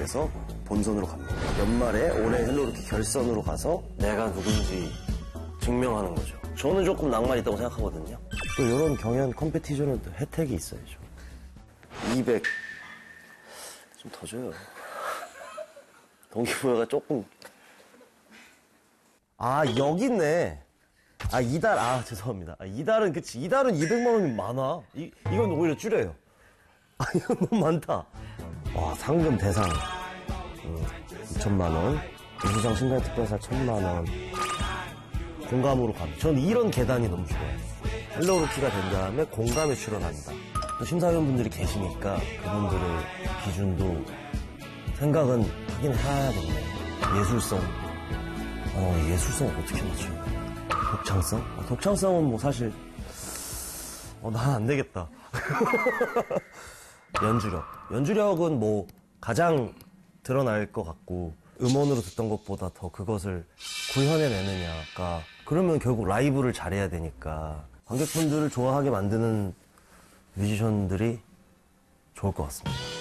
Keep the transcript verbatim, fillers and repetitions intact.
해서 본선으로 갑니다. 연말에 올해 헬로루키 결선으로 가서 내가 누군지 증명하는 거죠. 저는 조금 낭만 있다고 생각하거든요. 또 이런 경연 컴피티션은 또 혜택이 있어야죠. 이백 좀 더 줘요. 동기부여가 조금. 아, 여기 있네. 아, 이달, 아, 죄송합니다. 아, 이달은, 그치. 이달은 이백만 원이 많아. 이, 이건 오히려 줄여요. 아, 이건 너무 많다. 와, 상금 대상. 음, 이천만 원. 우수상 신간특별상 천만 원. 공감으로 갑니다. 저는 이런 계단이 너무 좋아요. 헬로루키가 된 다음에 공감에 출연한다. 심사위원분들이 계시니까 그분들의 기준도 생각은 하긴 해야겠네요. 예술성. 어, 예술성 어떻게 맞춰요? 독창성? 아, 독창성은 뭐 사실, 어, 난 안 되겠다. 연주력. 연주력은 뭐 가장 드러날 것 같고, 음원으로 듣던 것보다 더 그것을 구현해내느냐가, 그러면 결국 라이브를 잘해야 되니까, 관객분들을 좋아하게 만드는 뮤지션들이 좋을 것 같습니다.